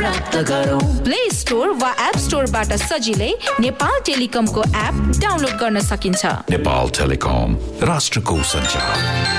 प्राप्त गरौँ। Play store वा एप स्टोरबाट सजिलै नेपाल टेलिकमको एप डाउनलोड गर्न सकिन्छ। नेपाल टेलिकम, राष्ट्रको सञ्चार।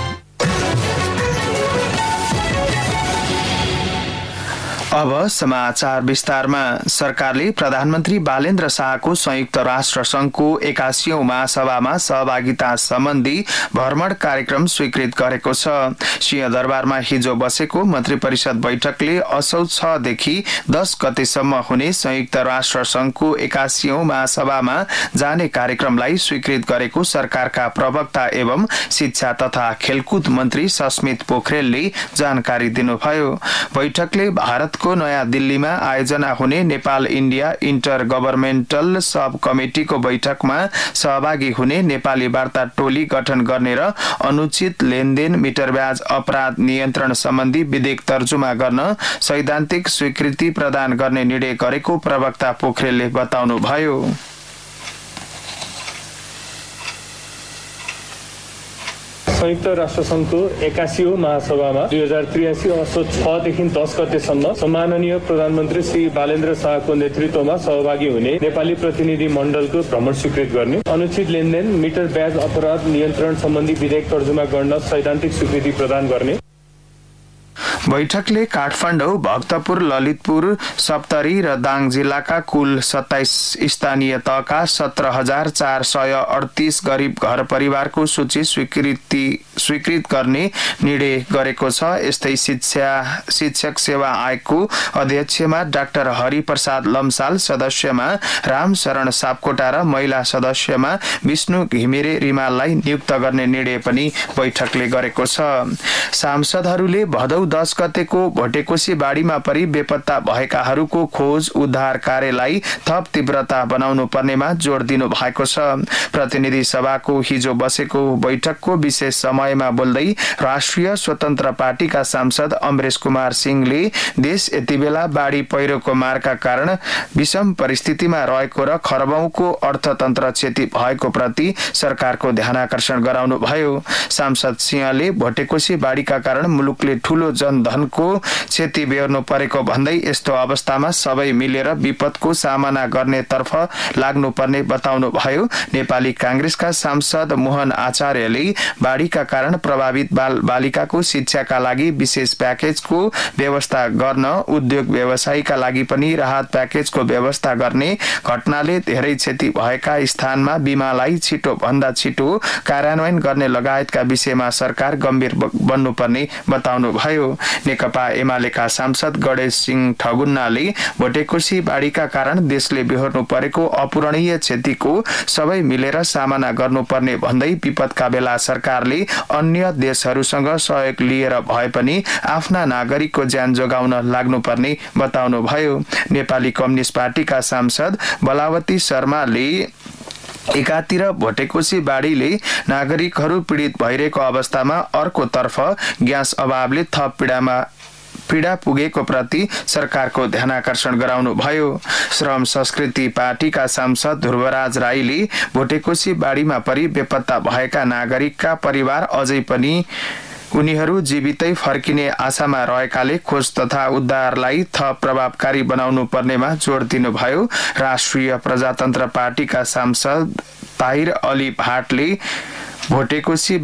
अब समाचार विस्तारमा। सरकारले प्रधानमन्त्री बालेन्द्र शाहको संयुक्त राष्ट्र संघको 81औं महासभामा सहभागिता सम्बन्धी भ्रमण कार्यक्रम स्वीकृत गरेको छ। सिंहदरबारमा हिजो बसेको मन्त्री परिषद बैठकले असोज 6 देखि 10 गतेसम्म हुने संयुक्त राष्ट्र संघको 81औं महासभामा जाने कार्यक्रमलाई स्वीकृत गरेको सरकारका प्रवक्ता एवं शिक्षा तथा खेलकुद मन्त्री सस्मित पोखरेलले जानकारी दिनुभयो। बैठकले भारतको नयाँ दिल्लीमा आयोजना हुने नेपाल इन्डिया इन्टर गभर्मेन्टल सब कमिटिको बैठकमा सहभागी हुने नेपाली वार्ता टोली गठन गर्ने र अनुचित लेनदेन मिटर ब्याज अपराध नियन्त्रण सम्बन्धी विधेयक तर्जुमा गर्न सैद्धान्तिक स्वीकृति प्रदान गर्ने निर्णय गरेको प्रवक्ता पोखरेलले बताउनुभयो। संयुक्त राष्ट्र संघको 81औं महासभामा 2083 असोज 6 देखि 10 गतेसम्म सम्माननीय प्रधानमन्त्री श्री बालेन्द्र शाहको नेतृत्वमा सहभागी हुने नेपाली प्रतिनिधि मण्डलको भ्रमण स्वीकृत गर्ने, अनुचित लेनदेन मिटर ब्याज अपराध नियन्त्रण सम्बन्धी विधेयक तर्जुमा गर्न सैद्धान्तिक स्वीकृति प्रदान गर्ने। बैठकले काठमाडौँ, भक्तपुर, ललितपुर, सप्तरी र दाङ जिल्लाका कुल 27 स्थानीय तहका 17,438 गरीब घर परिवारको सूची स्वीकृत गर्ने निर्णय गरेको छ। यस्तै शिक्षक सेवा आयोगको अध्यक्षमा डाक्टर हरिप्रसाद लम्साल, सदस्यमा रामशरण सापकोटा र महिला सदस्यमा विष्णु घिमिरे रिमाललाई नियुक्त गर्ने निर्णय पनि बैठकले गरेको छ। सांसदहरूले भदौ 10 गतेको भोटेकोशी बाढीमा परि बेपत्ता भएकाहरूको खोज उद्धार कार्यलाई थप तीव्रता बनाउनु पर्नेमा जोड दिनु भएको छ। प्रतिनिधि सभाको हिजो बसेको बैठकको विशेष समयमा बोल्दै राष्ट्रिय स्वतन्त्र पार्टीका सांसद अमरेश कुमार सिंहले देश यतिबेला बाढी पहिरोको मारका कारण विषम परिस्थितिमा रहेको र खरबौंको अर्थतन्त्र क्षति भएको प्रति सरकारको ध्यानाकर्षण गराउनु भयो। सांसद सिंहले भोटेकोशी बाढीका कारण मुलुकले ठूलो जनधनको क्षति बेहोर्नु परेको भन्दै यस्तो अवस्थामा सबै मिलेर विपदको सामना गर्ने तर्फ लाग्नुपर्ने बताउनु भयो। नेपाली कांग्रेसका सांसद मोहन आचार्यले बाढीका कारण प्रभावित बाल बालिकाको शिक्षाका लागि विशेष प्याकेजको व्यवस्था गर्न, उद्योग व्यवसायीका लागि पनि राहत प्याकेजको व्यवस्था गर्ने, घटनाले धेरै क्षति भएका स्थानमा बीमालाई छिटो भन्दा छिटो कार्यान्वयन गर्ने लगायतका विषयमा सरकार गम्भीर बन्नुपर्ने बताउनु भयो। नेकपा एमालेका सांसद गणेश सिंह ठगुन्नाले भोटेकोशी बाढीका कारण देशले बेहोर्नु परेको अपूरणीय क्षतिको सबै मिलेर सामना गर्नुपर्ने भन्दै विपदका बेला सरकारले अन्य देशहरूसँग सहयोग लिएर भए पनि आफ्ना नागरिकको ज्यान जोगाउन लाग्नुपर्ने बताउनु भयो। नेपाली कम्युनिस्ट पार्टीका सांसद बलावती शर्माले एकातिर भोटेकोशी बाढीले नागरिकहरू पीडित भइरहेको अवस्थामा अर्कोतर्फ ग्यास अभावले थप पीडा पुगेको प्रति सरकारको ध्यानाकर्षण गराउनु भयो। श्रम संस्कृति पार्टीका सांसद ध्रुवराज राईले भोटेकोशी बाढीमा परि बेपत्ता भएका नागरिकका परिवार अझै पनि उनीहरू जीवितै फर्किने आशामा रहेकाले खोज तथा उद्धारलाई थप प्रभावकारी बनाउनु पर्नेमा जोड दिनुभयो। राष्ट्रिय प्रजातन्त्र पार्टीका सांसद ताहिर अली भाटले भोटेकोशी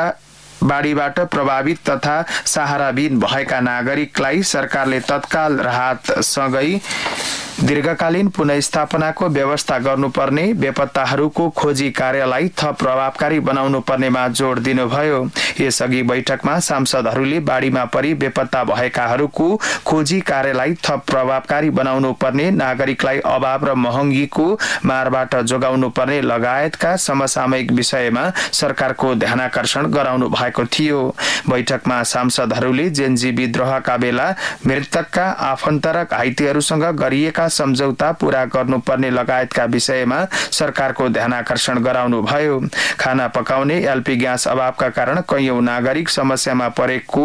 बाढीबाट प्रभावित तथा सहाराविहीन भएका नागरिकलाई सरकारले तत्काल राहतसँगै दीर्घकालीन पुनर्स्थापनाको व्यवस्था गर्नुपर्ने, बेपत्ताहरूको खोजी कार्यलाई थप प्रभावकारी बनाउनु पर्नेमा जोड दिनुभयो। यसअघि बैठकमा सांसदहरूले बाढीमा परि बेपत्ता भएकाहरूको खोजी कार्यलाई थप प्रभावकारी बनाउनु पर्ने, नागरिकलाई अभाव र महँगीको मारबाट जोगाउनु पर्ने लगायतका समसामयिक विषयमा सरकारको ध्यानाकर्षण गराउनु भएको थियो। बैठकमा सांसदहरूले जेन्जी विद्रोहका बेला मृतकका आफन्त र घाइतेहरूसँग गरिएका सम्झौता पूरा गर्नुपर्ने लगायतका विषयमा सरकारको ध्यानाकर्षण गराउनु भयो। खाना पकाउने एलपी ग्यास अभावका कारण कैयौं नागरिक समस्यामा परेको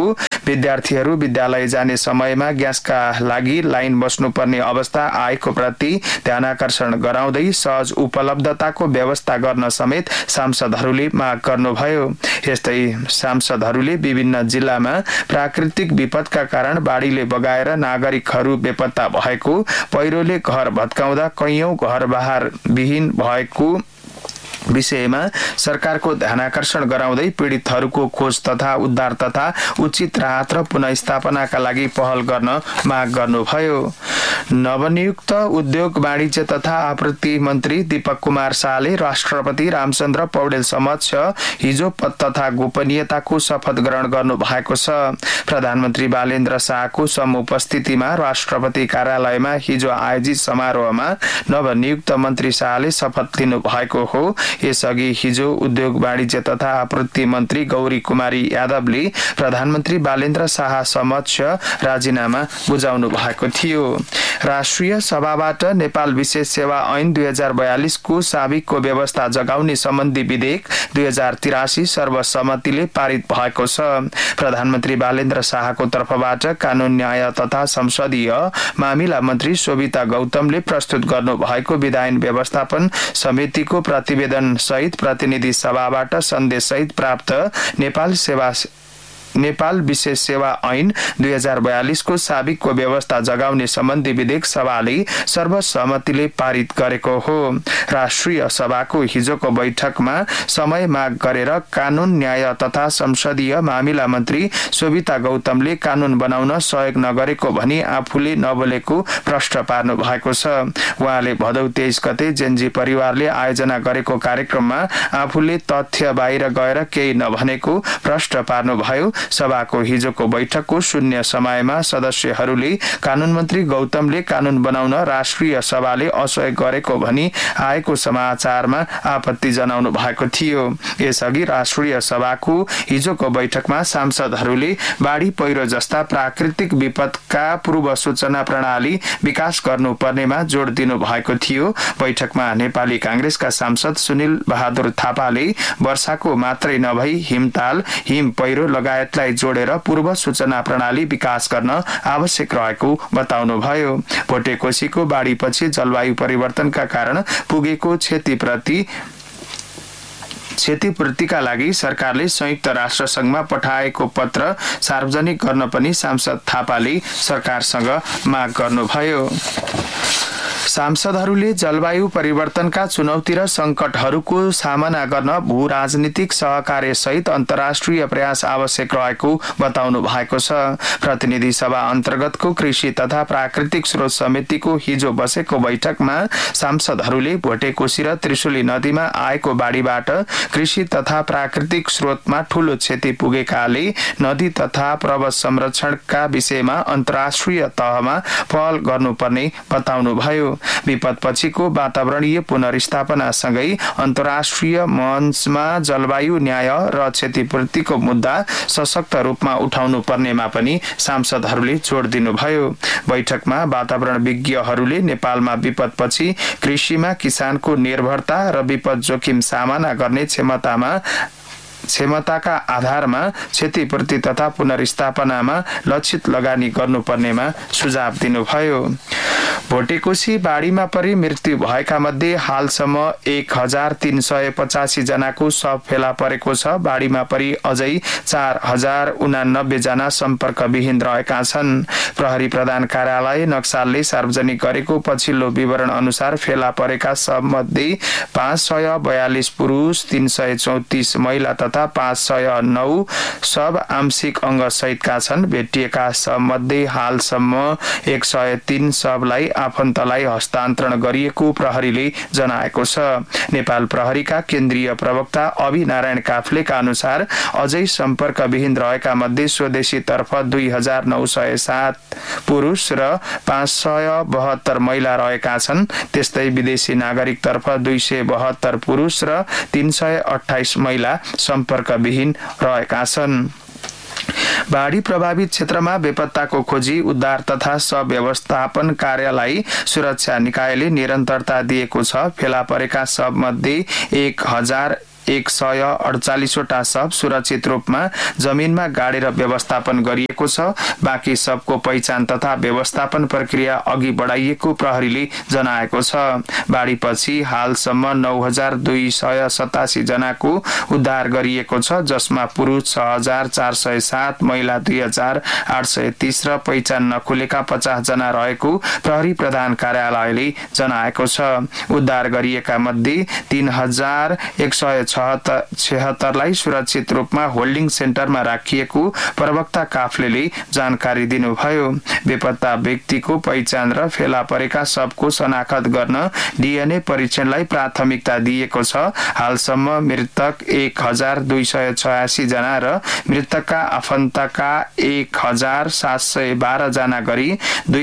विद्यार्थीहरू विद्यालय जाने समयमा ग्यासका लागि लाइन बस्नुपर्ने अवस्था आएको प्रति ध्यानआकर्षण गराउँदै सहज उपलब्धताको व्यवस्था गर्न समेत सांसदहरूले माग गर्नुभयो। यस्तै सांसदहरूले विभिन्न जिल्लामा प्राकृतिक विपदका कारण बाढीले बगाएर नागरिकहरू बेपत्ता भएको, पहिरोले घर भत्काउँदा कैयौं घरबार विहीन भएको विषयमा सरकारको ध्यानआकर्षण गराउँदै पीडितहरूको खोज तथा उद्धार तथा उचित राहत र पुनर्स्थापनाका लागि पहल गर्न माग गर्नुभयो। नवनियुक्त उद्योग वाणिज्य तथा आपूर्ति मन्त्री दीपक कुमार शाहले राष्ट्रपति रामचन्द्र पौडेल समक्ष हिजो पद तथा गोपनीयताको शपथ ग्रहण गर्नु भएको छ। प्रधानमन्त्री बालेन्द्र शाहको समुपस्थितिमा राष्ट्रपति कार्यालयमा हिजो आयोजित समारोहमा नवनियुक्त मन्त्री शाहले शपथ लिनु भएको हो। यसअघि हिजो उद्योग वाणिज्य तथा आपूर्ति मन्त्री गौरी कुमारी यादवले प्रधानमन्त्री बालेन्द्र शाह समक्ष राजीनामा बुझाउनु भएको थियो। राष्ट्रिय सभाबाट नेपाल विशेष सेवा ऐन 2042 को साबिकको व्यवस्था जगाउने सम्बन्धी विधेयक 2083 सर्वसम्मतिले पारित भएको छ। प्रधानमन्त्री बालेन्द्र शाहको तर्फबाट कानून न्याय तथा संसदीय मामिला मन्त्री शोभिता गौतमले प्रस्तुत गर्नु भएको विधायन व्यवस्थापन समितिको प्रतिवेदन सहित प्रतिनिधि सभाबाट सन्देश सहित प्राप्त नेपाल विशेष सेवा ऐन 2042 को साबिकको व्यवस्था जगाउने सम्बन्धी विधेयक सभाले सर्वसम्मतिले पारित गरेको हो। राष्ट्रिय सभाको हिजोको बैठकमा समय माग गरेर कानून न्याय तथा संसदीय मामिला मन्त्री शोभिता गौतमले कानून बनाउन सहयोग नगरेको भनी आफूले नबोलेको प्रश्न पार्नु भएको छ। उहाँले भदौ 23 गते जेन्जी परिवारले आयोजना गरेको कार्यक्रममा आफूले तथ्य बाहिर गएर केही नभनेको प्रश्न पार्नुभयो। सभाको हिजोको बैठकको शून्य समयमा सदस्यहरूले कानून मन्त्री गौतमले कानून बनाउन राष्ट्रिय सभाले असहयोग गरेको भनी आएको समाचारमा आपत्ति जनाउनु भएको थियो। यसअघि राष्ट्रिय सभाको हिजोको बैठकमा सांसदहरूले बाढी पहिरो जस्ता प्राकृतिक विपदका पूर्व सूचना प्रणाली विकास गर्नुपर्नेमा जोड दिनु भएको थियो। बैठकमा नेपाली कांग्रेसका सांसद सुनिल बहादुर थापाले वर्षाको मात्रै नभई हिमताल, हिम पहिरो लगायत जोडेर पूर्व सूचना प्रणाली विकास गर्न आवश्यक रहेको बताउनुभयो। भोटेकोशीको बाढीपछि जलवायु परिवर्तनका कारण पुगेको क्षतिपूर्तिका लागि सरकारले संयुक्त राष्ट्र संघमा पठाएको पत्र सार्वजनिक गर्न पनि सांसद थापाले सरकारसँग माग गर्नुभयो। सांसदहरूले जलवायु परिवर्तनका चुनौती र संकटहरूको सामना गर्न भू राजनीतिक सहकार्य सहित अन्तर्राष्ट्रिय प्रयास आवश्यक रहेको बताउनु भएको छ। प्रतिनिधि सभा अन्तर्गतको कृषि तथा प्राकृतिक स्रोत समितिको हिजो बसेको बैठकमा सांसदहरूले भोटेकोशी र त्रिशुली नदीमा आएको बाढीबाट कृषि तथा प्राकृतिक स्रोतमा ठूलो क्षति पुगेकाले नदी तथा पर्वत संरक्षणका विषयमा अन्तर्राष्ट्रिय तहमा पहल गर्नुपर्ने बताउनुभयो। विपदपछिको वातावरणीय पुनर्स्थापनासँगै अन्तर्राष्ट्रिय मञ्चमा जलवायु न्याय र क्षतिपूर्तिको मुद्दा सशक्त रूपमा उठाउनु पर्नेमा पनि सांसदहरूले जोड दिनुभयो। बैठकमा वातावरण विज्ञहरूले नेपालमा विपदपछि कृषिमा किसानको निर्भरता र विपद जोखिम सामना गर्ने क्षमताका आधारमा क्षतिपूर्ति तथा पुनर्स्थापनामा लक्षित लगानी गर्नुपर्नेमा सुझाव दिनुभयो। भोटेकोशी बाढीमा परि मृत्यु भएका मध्ये हालसम्म 1385 जनाको शव फेला परेको छ। बाढीमा परि अझै 4089 जना सम्पर्कविहीन रहेका छन्। प्रहरी प्रधान कार्यालय नक्सालले सार्वजनिक गरेको पछिल्लो विवरण अनुसार फेला परेका शव मध्ये 542 पुरुष, 334 महिला तथा 509 शव आंशिक अंग सहितका छन्। भेटिएका शव मध्ये हालसम्म 103 शवलाई आफन्तलाई हस्तान्तरण गरिएको प्रहरीले जनाएको छ। नेपाल प्रहरीका केन्द्रीय प्रवक्ता अभि नारायण काफ्लेका अनुसार अझै सम्पर्कविहीन रहेका मध्ये स्वदेशी तर्फ 2907 पुरुष र 572 महिला रहेका छन्। त्यस्तै विदेशी नागरिक तर्फ 272 पुरुष र 328 महिला सम्पर्कविहीन रहेका छन्। बाढी प्रभावित क्षेत्रमा बेपत्ताको खोजी, उद्धार तथा व्यवस्थापन कार्यलाई सुरक्षा निकायले निरन्तरता दिएको छ। फेला परेका शव मध्ये 148 वटा शव सुरक्षित रूपमा जमिनमा गाडेर व्यवस्थापन गरिएको छ। बाँकी शवको पहिचान तथा व्यवस्थापन प्रक्रिया अघि बढाइएको प्रहरीले जनाएको छ। बाढीपछि हालसम्म 9287 जनाको उद्धार गरिएको छ, जसमा पुरुष 6407, महिला 2830 र पहिचान नखुलेका 50 जना रहेको प्रहरी प्रधान कार्यालयले जनाएको छ। उद्धार गरिएका मध्ये 3176लाई सुरक्षित रूपमा होल्डिङ सेन्टरमा राखिएको प्रवक्ता काफ्लेले जानकारी दिनुभयो। बेपत्ता व्यक्तिको पहिचान र फेला परेका शवको शनाखत गर्न डीएनए परीक्षणलाई प्राथमिकता दिएको छ। हालसम्म मृतक 1286 जना र मृतकका आफन्तका 1712 जना गरी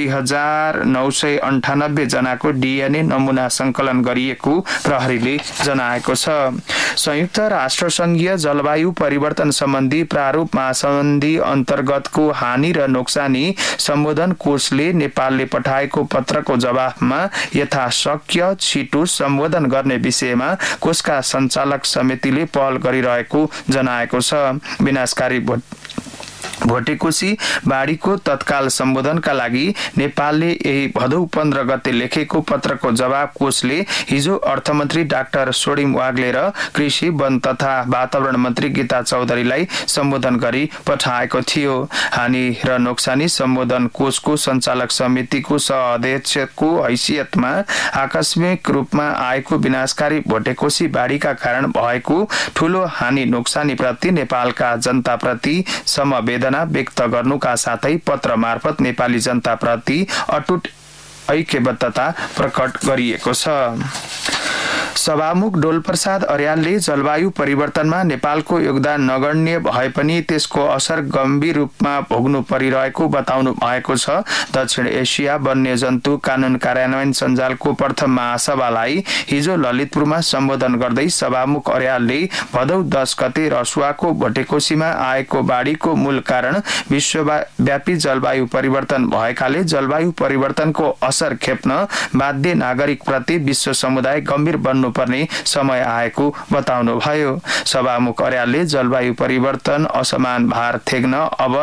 2998 जनाको डीएनए नमूना संकलन गरिएको प्रहरीले जनाएको छ। संयुक्त राष्ट्र संघीय जलवायु परिवर्तन सम्बन्धी प्रारूप महासन्धि अन्तर्गतको हानि र नोक्सानी सम्बोधन कोषले नेपालले पठाएको पत्रको जवाफमा यथाशक्य छिटो सम्बोधन गर्ने विषयमा कोषका सञ्चालक समितिले पहल गरिरहेको जनाएको छ। विनाशकारी भोटेकोशी बाढीको तत्काल सम्बोधनका लागि नेपालले यही भदौ 15 गते लेखेको पत्रको जवाब कोषले हिजो अर्थमन्त्री डाक्टर सोडिम वाग्ले र कृषि वन तथा वातावरण मन्त्री गीता चौधरीलाई सम्बोधन गरी पठाएको थियो। हानि र नोक्सानी सम्बोधन कोषको सञ्चालक समितिको सहअध्यक्षको हैसियतमा आकस्मिक रूपमा आएको विनाशकारी भोटेकोशी बाढीका कारण भएको ठूलो हानि नोक्सानी प्रति नेपालका जनताप्रति समवेदना व्यक्त गर्नुका साथै पत्र मार्फत नेपाली जनताप्रति अटुट ऐक्यबद्धता प्रकट गरिएको छ। सभामुख डोलप्रसाद अर्यालले जलवायु परिवर्तनमा नेपालको योगदान नगण्य भए पनि त्यसको असर गम्भीर रूपमा भोग्नु परिरहेको बताउनु भएको छ। दक्षिण एसिया वन्यजन्तु कानून कार्यान्वयन सञ्जालको प्रथम महासभालाई हिजो ललितपुरमा सम्बोधन गर्दै सभामुख अर्यालले भदौ 10 गते रसुवाको भोटेकोशीमा आएको बाढीको मूल कारण विश्वव्यापी जलवायु परिवर्तन भएकाले जलवायु परिवर्तनको असर खेप्न बाध्य नागरिक प्रति विश्व समुदाय गम्भीर बन्नुपर्ने समय आएको बताउनुभयो। सभामुख अर्यालले जलवायु परिवर्तन असमान भार थेग्न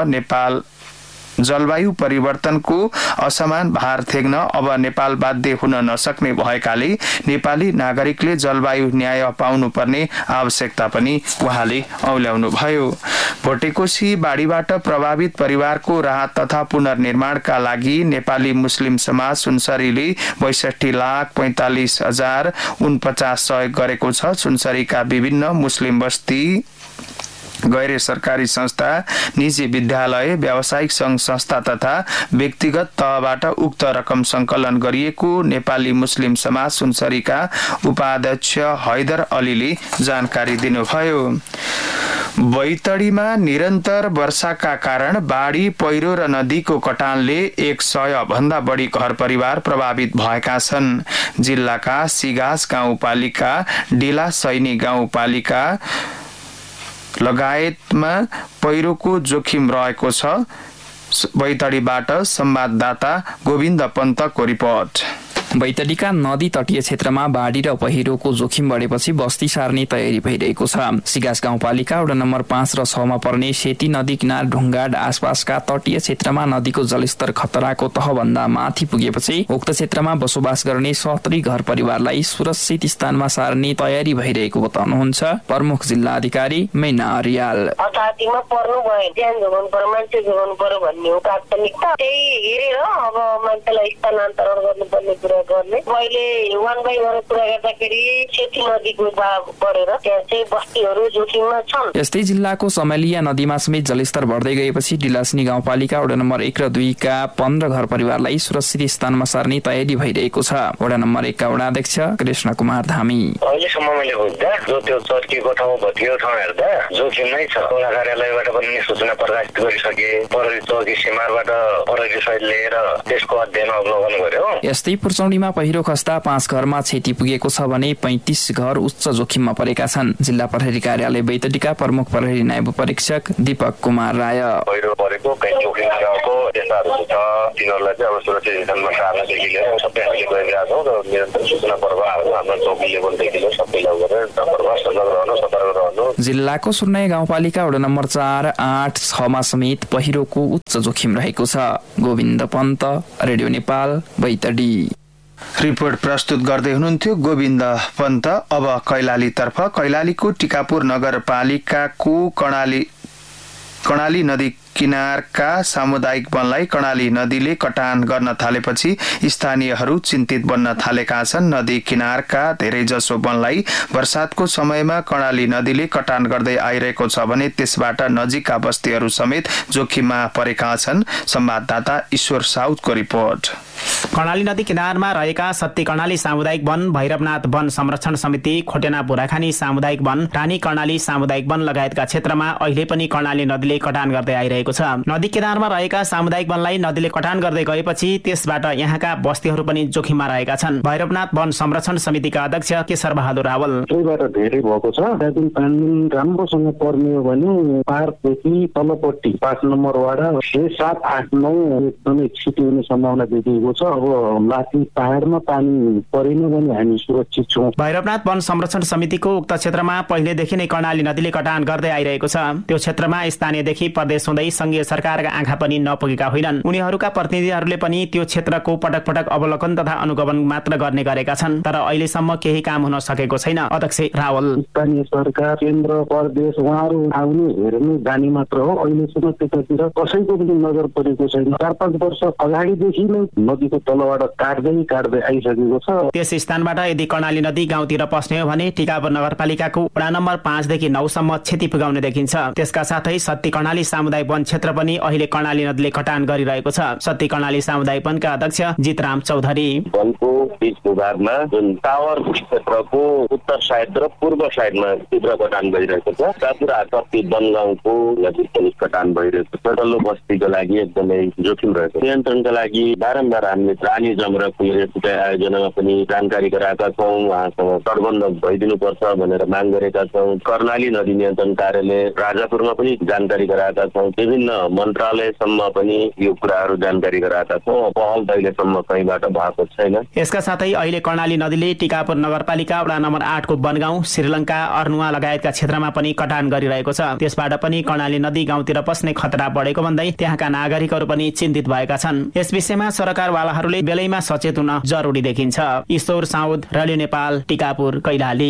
अब नेपाल बाध्य हुन नसक्ने भएकाले नेपाली नागरिकले जलवायु न्याय पाउनुपर्ने आवश्यकता पनि उहाँले औल्याउनुभयो। भोटेकोशी बाढीबाट प्रभावित परिवारको राहत तथा पुनर्निर्माणका लागि नेपाली मुस्लिम समाज सुनसरीले 62,45,049 सहयोग गरेको छ। सुनसरीका विभिन्न मुस्लिम बस्ती, गैर सरकारी संस्था, निजी विद्यालय, व्यावसायिक संघ संस्था तथा व्यक्तिगत तहबाट उक्त रकम संकलन गरिएको नेपाली मुस्लिम समाज सुनसरीका उपाध्यक्ष हैदर अलीले जानकारी दिनुभयो। बैतडीमा निरन्तर वर्षाका कारण बाढी, पहिरो र नदीको कटानले 100 भन्दा बढी घर परिवार प्रभावित भएका छन्। जिल्लाका सिगास गाउँपालिका, डिला सैनी गाउँपालिका लगायतमा पहिरोको जोखिम रहेको छ। बैतडीबाट संवाददाता गोविन्द पन्तको रिपोर्ट। बैतडीका नदी तटीय क्षेत्रमा बाढी र पहिरोको जोखिम बढेपछि बस्ती सार्ने तयारी भइरहेको छ। सिगास गाउँपालिका वडा नम्बर 5 र 6 मा पर्ने सेती नदी किनार ढुङ्गाड आसपासका तटीय क्षेत्रमा नदीको जलस्तर खतराको तहभन्दा माथि पुगेपछि उक्त क्षेत्रमा बसोबास गर्ने 70 घर परिवारलाई सुरक्षित स्थानमा सार्ने तयारी भइरहेको बताउनुहुन्छ प्रमुख जिल्ला अधिकारी मैना अर्याल। अथातीमा पर्नु भयो, ज्यान जोगाउनु पर्यो, मान्छे जोगाउनु पर्यो भन्ने हो प्राथमिकता। त्यही हेरेर अब मान्छेलाई स्थानान्तरण गर्नुपर्ने कुरा गर्ने। मैले 1 बाई 1 कुरा गर्दाखेरि सेती नदीको बहाव बढेर त्यहाँ चाहिँ बस्तीहरू जोखिममा छन्। यस्तै जिल्लाको समलिया नदीमा समेत जलस्तर बढ्दै गएपछि डिलासनी गाउँपालिका वडा नम्बर 1 र 2 का 15 घर परिवारलाई सुरक्षित स्थानमा सार्ने तयारी भइरहेको छ। वडा नम्बर 1 का वडा अध्यक्ष कृष्ण कुमार धामी। अहिलेसम्म मैले बुझ्दा जो त्यो चर्किएको ठाउँ भत्किएको ठाउँ हेर्दा जोखिम नै छ। वडा कार्यालयबाट पनि सूचना प्रकाशित गरिसके, प्रहरी चौकी सीमाबाट प्रहरी सहित लिएर त्यसको अध्ययन अवलोकन गर्यो। यस्तै चितौनीमा पहिरो खस्दा 5 घरमा क्षति पुगेको छ भने 35 घर उच्च जोखिममा परेका छन्। जिल्ला प्रहरी कार्यालय बैतडीका प्रमुख प्रहरी नायब परीक्षक दीपक कुमार राय पहिरो परेको कहीं जोखिम रहेको यस्ताहरू छ तिनीहरूलाई चाहिँ अब सुरक्षित स्थानमा सार्नदेखि लिएर सबै हामीले गरिरहेका छौँ र निरन्तर सूचना प्रवाहहरू हाम्रो चौकी लेभलदेखि लिएर सबै लगाएर प्रवाह सजग रहनु सतर्क रहनु। जिल्लाको सुर्नाई गाउँपालिका वडा नम्बर 4, 8, 6 मा समेत पहिरोको उच्च जोखिम रहेको छ। गोविन्द पन्त, रेडियो नेपाल, बैतडी। रिपोर्ट प्रस्तुत गर्दै हुनुहुन्थ्यो गोविन्द पन्त। अब कैलालीतर्फ। कैलालीको टिकापुर नगरपालिकाको कर्णाली नदी किनारका सामुदायिक वनलाई कर्णाली नदीले कटान गर्न थालेपछि स्थानीयहरू चिन्तित बन्न थालेका छन्। नदी किनारका धेरैजसो वनलाई वर्षातको समयमा कर्णाली नदीले कटान गर्दै आइरहेको छ भने त्यसबाट नजिकका बस्तीहरू समेत जोखिममा परेका छन्। संवाददाता ईश्वर साउदको रिपोर्ट। कर्णाली नदी किनारमा रहेका सत्ती कर्णाली सामुदायिक वन, भैरवनाथ वन संरक्षण समिति, खोटेना बुढाखानी सामुदायिक वन, रानी कर्णाली सामुदायिक वन लगायतका क्षेत्रमा अहिले पनि कर्णाली नदीले कटान गर्दै आइरहेको छ। नदी किनारमा रहेका सामुदायिक वनलाई नदीले कटान गर्दै गएपछि त्यसबाट यहाँका बस्तीहरू पनि जोखिममा रहेका छन्। भैरवनाथ वन संरक्षण समितिका अध्यक्ष केशर बहादुर रावल त्यहीबाट धेरै भएको छ। त्यहाँदेखि पानी राम्रोसँग पर्ने हो भने पार्कदेखि तल्लोपट्टि 5 नम्बर वाडा 6, 7, 8, 9 एकदमै क्षति हुने सम्भावना देखिएको छ। अब माथि पहाडमा पानी परेन भने हामी सुरक्षित छौँ। भैरवनाथ वन संरक्षण समितिको उक्त क्षेत्रमा पहिलेदेखि नै कर्णाली नदीले कटान गर्दै आइरहेको छ। त्यो क्षेत्रमा स्थानीयदेखि प्रदेश हुँदै संघीय सरकारका आँखा पनि नपुगेका होइनन्। उनीहरूका प्रतिनिधिहरूले पनि त्यो क्षेत्रको पटक पटक अवलोकन तथा अनुगमन मात्र गर्ने गरेका छन्, तर अहिलेसम्म केही काम हुन सकेको छैन। अध्यक्ष रावल स्थानीय सरकार, केन्द्र, प्रदेश उहाँहरू आउने हेर्ने जाने मात्र हो। अहिलेसम्म त्यतातिर कसैको पनि नजर परेको छैन। 4-5 वर्ष अगाडिदेखि नै नदीको तलबाट काट्दै आइसकेको छ। त्यस स्थानबाट यदि कर्णाली नदी गाउँतिर पस्ने हो भने टिकापुर नगरपालिकाको वडा नम्बर 5 देखि 9 सम्म क्षति पुगाउने देखिन्छ। त्यसका साथै सत्ती कर्णाली सामुदायिक वन क्षेत्र पनि अहिले कर्णाली नदीले कटान गरिरहेको छ। सत्ती कर्णाली सामुदायिक वनका अध्यक्ष जितराम चौधरी वनको बीच भूभागमा जुन टावर क्षेत्रको उत्तर साइड र पूर्व साइडमा तीव्र कटान भइरहेको छ। पुरा सत्ती वनगाउँको नजिक पनि कटान भइरहेको छ। तल्लो बस्तीको लागि एकदमै जोखिम रहेको छ। नियन्त्रणका लागि बारम्बार हामीले रानी जमरा कुनै आयोजनामा पनि जानकारी गराएका छौँ। उहाँसँग तटबन्ध भइदिनुपर्छ भनेर माग गरेका छौँ। कर्णाली नदी नियन्त्रण कार्यालय राजापुरमा पनि जानकारी गराएका छौँ। विभिन्न मन्त्रालयसम्म पनि यो कुराहरू जानकारी गराएका छौँ। पहल अहिलेसम्म कहीँबाट भएको छैन। यसका साथै अहिले कर्णाली नदीले टिकापुर नगरपालिका वडा नम्बर 8 को वनगाउँ, श्रीलङ्का, अर्नुवा लगायतका क्षेत्रमा पनि कटान गरिरहेको छ। त्यसबाट पनि कर्णाली नदी गाउँतिर पस्ने खतरा बढेको भन्दै त्यहाँका नागरिकहरू पनि चिन्तित भएका छन्। यस विषयमा सरकारवालाहरूले बेलैमा सचेत हुन जरुरी देखिन्छ। ईश्वर Saud, radio Nepal, Tikapur, Kailali.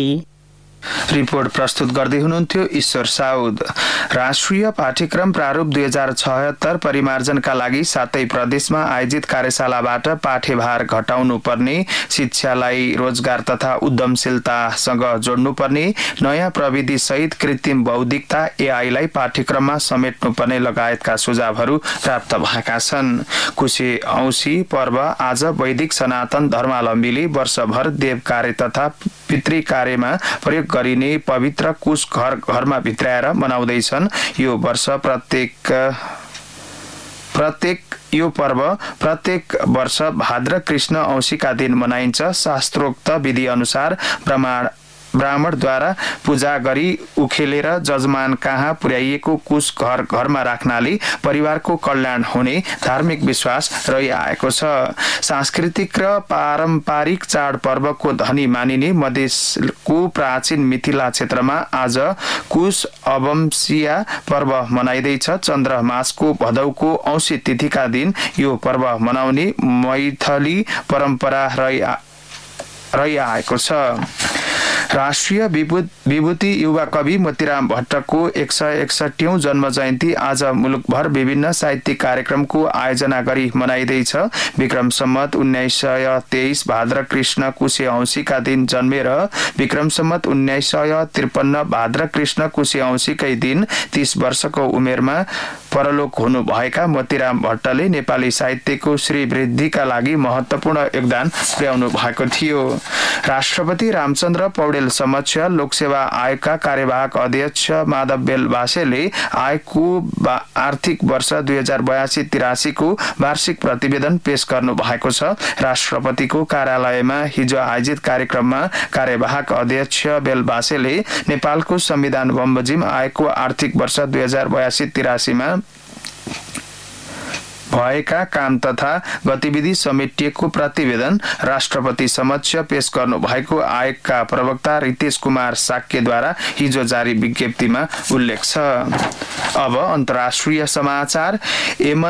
Report प्रस्तुत गर्दै हुनुहुन्थ्यो ईश्वर साउद। राष्ट्रिय पाठ्यक्रम प्रारूप 2076 परिमार्जनका लागि 7 प्रदेशमा आयोजित कार्यशालाबाट पाठ्यभार घटाउनु पर्ने, शिक्षालाई रोजगार तथा उद्यमशीलतासँग जोड्नुपर्ने, नयाँ प्रविधि सहित कृत्रिम बौद्धिकता एआईलाई पाठ्यक्रममा समेट्नुपर्ने लगायतका सुझावहरू प्राप्त भएका छन्। कुशे औँसी पर्व आज वैदिक सनातन धर्मावलम्बीले वर्षभर देव कार्य तथा पितृ कार्यमा प्रयोग गरिने पवित्र कुश घरमा भित्राएर मनाउँदैछन्। यो पर्व प्रत्येक वर्ष भाद्र कृष्ण औँसीका दिन मनाइन्छ। शास्त्रोक्त विधि अनुसार ब्राह्मणद्वारा पूजा गरी उखेलेर जजमान कहाँ पुर्याइएको कुश घरमा राख्नाले परिवारको कल्याण हुने धार्मिक विश्वास रहिआएको छ। सांस्कृतिक र पारम्परिक चाडपर्वको धनी मानिने मधेसको प्राचीन मिथिला क्षेत्रमा आज कुश अवमसिया पर्व मनाइँदैछ। चन्द्र मासको भदौको औँसी तिथिका दिन यो पर्व मनाउने मैथिली परम्परा रहिआएको छ। राष्ट्रिय विभूति युवा कवि मोतीराम भट्टको 161औं जन्म जयन्ती आज मुलुकभर विभिन्न साहित्यिक कार्यक्रमको आयोजना गरी मनाइँदैछ। विक्रम सम्मत 1923 भाद्र कृष्ण कुशे औँसीका दिन जन्मेर विक्रम सम्मत 1953 भाद्र कृष्ण कुशे औँसीकै दिन 30 वर्षको उमेरमा परलोक हुनुभएका मोतीराम भट्टले नेपाली साहित्यको श्रीवृद्धिका लागि महत्वपूर्ण योगदान पुर्याउनु भएको थियो। राष्ट्रपति रामचन्द्र पौडेल पौडेल समक्ष लोकसेवा आयोगका कार्यवाहक अध्यक्ष माधव बेल बासेले आयोगको आर्थिक वर्ष 2082-83 को वार्षिक प्रतिवेदन पेश गर्नु भएको छ। राष्ट्रपतिको कार्यालयमा हिजो आयोजित कार्यक्रममा कार्यवाहक अध्यक्ष बेल बासेले नेपालको संविधान बमोजिम आयोगको आर्थिक वर्ष 2082-83 मा भएका काम तथा गतिविधि समेटिएको प्रतिवेदन राष्ट्रपति समक्ष पेश गर्नु भएको आयोगका प्रवक्ता रितेश कुमार साक्यद्वारा हिजो जारी विज्ञप्तिमा उल्लेख छ। अब अन्तर्राष्ट्रिय समाचार।